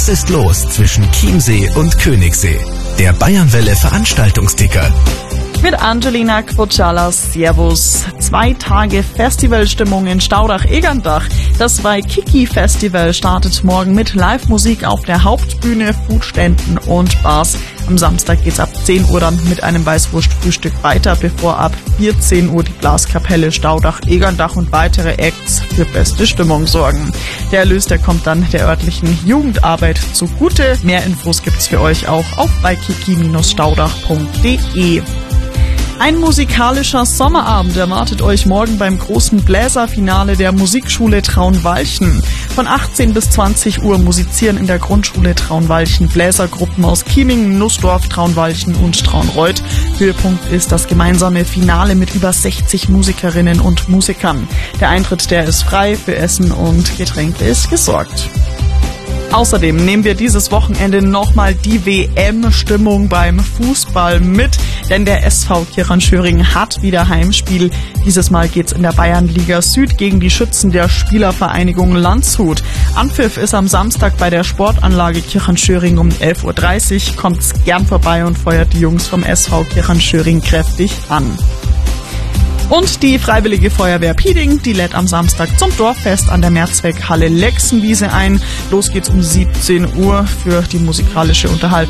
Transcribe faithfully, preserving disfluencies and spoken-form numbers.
Was ist los zwischen Chiemsee und Königssee? Der Bayernwelle Veranstaltungsticker. Mit Angelina Quocciala, Servus. Zwei Tage Festivalstimmung in Staudach-Egerndach. Das Waikiki-Festival startet morgen mit Live-Musik auf der Hauptbühne, Foodständen und Bars. Am Samstag geht's ab zehn Uhr dann mit einem Weißwurstfrühstück weiter, bevor ab vierzehn Uhr die Blaskapelle Staudach-Egerndach und weitere Acts für beste Stimmung sorgen. Der Erlös, der kommt dann der örtlichen Jugendarbeit zugute. Mehr Infos gibt's für euch auch auf waikiki Bindestrich staudach Punkt de. Ein musikalischer Sommerabend erwartet euch morgen beim großen Bläserfinale der Musikschule Traunwalchen. Von achtzehn bis zwanzig Uhr musizieren in der Grundschule Traunwalchen Bläsergruppen aus Kieming, Nussdorf, Traunwalchen und Traunreuth. Höhepunkt ist das gemeinsame Finale mit über sechzig Musikerinnen und Musikern. Der Eintritt, der ist frei, für Essen und Getränke ist gesorgt. Außerdem nehmen wir dieses Wochenende nochmal die W M-Stimmung beim Fußball mit, denn der S V Kirchhörning hat wieder Heimspiel. Dieses Mal geht's in der Bayernliga Süd gegen die Schützen der Spielervereinigung Landshut. Anpfiff ist am Samstag bei der Sportanlage Kirchhörning um elf Uhr dreißig. Kommt's gern vorbei und feuert die Jungs vom S V Kirchhörning kräftig an. Und die Freiwillige Feuerwehr Pieding, die lädt am Samstag zum Dorffest an der Mehrzweckhalle Lexenwiese ein. Los geht's um siebzehn Uhr für die musikalische Unterhaltung.